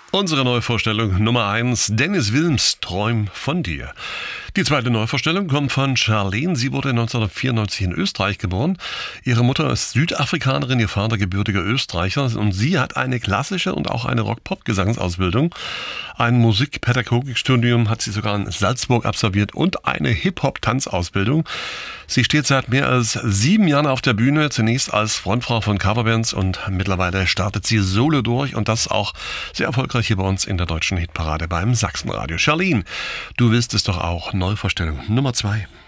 Unsere Neuvorstellung Nummer 1, Dennis Wilms, Träum von dir. Die zweite Neuvorstellung kommt von Charlene. Sie wurde 1994 in Österreich geboren. Ihre Mutter ist Südafrikanerin, ihr Vater gebürtiger Österreicher. Und sie hat eine klassische und auch eine Rock-Pop-Gesangsausbildung. Ein Musikpädagogikstudium hat sie sogar in Salzburg absolviert und eine Hip-Hop-Tanzausbildung. Sie steht seit mehr als 7 Jahren auf der Bühne, zunächst als Frontfrau von Coverbands und mittlerweile startet sie solo durch und das auch sehr erfolgreich hier bei uns in der deutschen Hitparade beim Sachsenradio. Charlene, du willst es doch auch. Neuvorstellung Nummer 2.